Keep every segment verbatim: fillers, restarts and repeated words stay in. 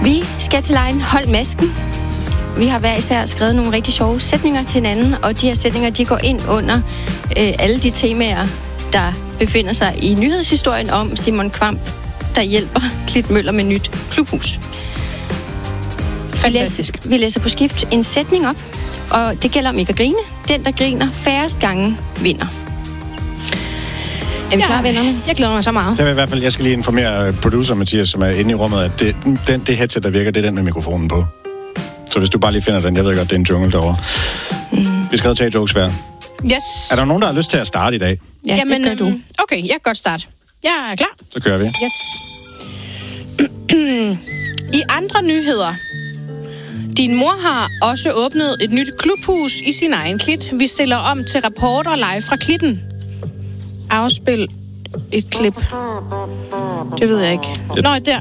Vi skal til lejen Hold Masken. Vi har hver især skrevet nogle rigtig sjove sætninger til hinanden, og de her sætninger, de går ind under øh, alle de temaer, der befinder sig i nyhedshistorien om Simon Kvamm, der hjælper Klitmøller med nyt klubhus. Fantastisk. Vi læser, vi læser på skift en sætning op, og det gælder om ikke at grine. Den, der griner færrest gange, vinder. Er vi ja, klar, vennerne? Jeg glæder mig så meget. Jeg vil i hvert fald, jeg skal lige informere producer Mathias, som er inde i rummet, at det, den, det headset, der virker, det er den med mikrofonen på. Så hvis du bare lige finder den, jeg ved godt, det er en jungle derovre. Mm. Vi skal have tage jokes hver. Yes. Er der nogen, der har lyst til at starte i dag? Ja, Jamen, det gør du. Okay, jeg kan godt starte. Jeg er klar. Så kører vi. Yes. I andre nyheder. Din mor har også åbnet et nyt klubhus i sin egen klit. Vi stiller om til reporter live fra klitten. Afspil et klip. Det ved jeg ikke. Yep. Nå, der.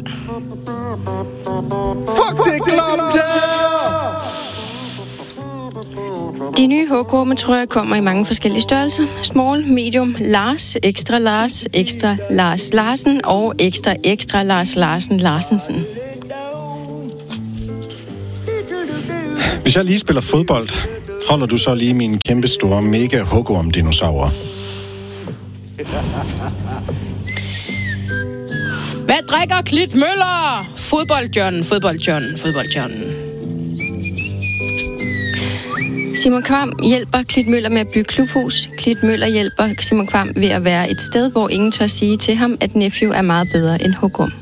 Fuck det klap der! De nye hugorme, tror jeg, kommer i mange forskellige størrelser. Small, medium, Lars, ekstra Lars, ekstra Lars Larsen og ekstra ekstra Lars Larsen Larsensen. Hvis jeg lige spiller fodbold, holder du så lige mine kæmpe store mega hugorm-dinosaurer. Hvad drikker Klitmøller? Fodbold-John, fodbold-John, fodbold-John. Simon Kvamm hjælper Klitmøller med at bygge klubhus. Klitmøller hjælper Simon Kvamm ved at være et sted, hvor ingen tør sige til ham, at Nephew er meget bedre end hugorm.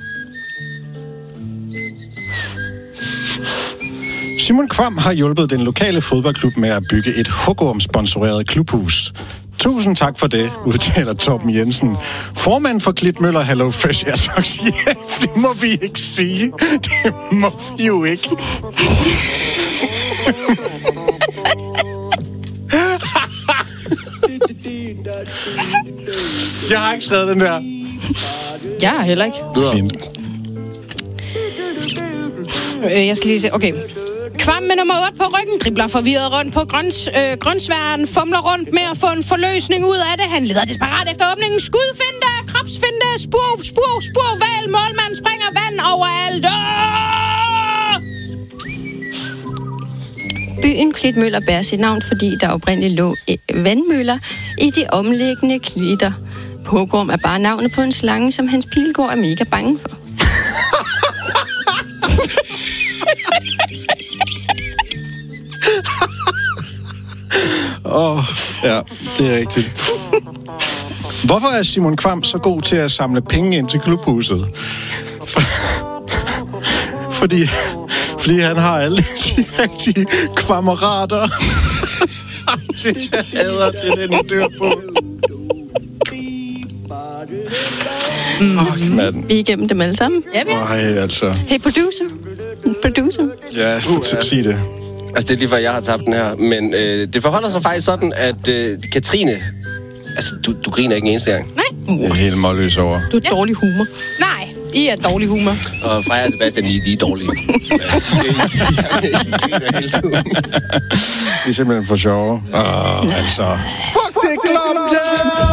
Simon Kvamm har hjulpet den lokale fodboldklub med at bygge et hugorm-sponsoreret klubhus. Tusind tak for det, udtaler Torben Jensen. Formand for Klitmøller Hello Fresh. Ja, tak, ja, det må vi ikke sige. Det må vi jo ikke. Jeg har ikke skrevet den der. Jeg har heller ikke. Fint. Øh, jeg skal lige se. Okay. Kvamm med nummer otte på ryggen, dribler forvirret rundt på grøns, øh, grønsværen, fumler rundt med at få en forløsning ud af det. Han leder desperat efter åbningen. Skudfinte, kropsfinte, spur, spur, spur, valg, målmand springer vand overalt. Åh! Byen Klitmøller bærer sit navn, fordi der oprindeligt lå vandmøller i de omliggende klitter. Hugorm er bare navnet på en slange, som Hans Pilgaard er mega bange for. Åh, oh, ja, det er rigtigt. Hvorfor er Simon Kvamm så god til at samle penge ind til klubhuset? For, fordi, fordi han har alle de rigtige kvammerater. Det jeg hader, det er den, jeg dør på. Fuck, mand. Vi er igennem dem alle sammen. Ja, vi er. Ej, altså. Hey, producer. Producer. Ja, uh, sig det. Altså, det er lige før, jeg har tabt den her. Men øh, det forholder sig faktisk sådan, at øh, Katrine... Altså, du, du griner ikke en eneste gang. Nej. Jeg er helt målløs over. Du er ja. dårlig humor. Nej, I er dårlig humor. Og Freja og Sebastian, I, I er dårlige. Så, ja, I griner hele tiden. Vi er simpelthen for sjove. Åh, altså... Fuck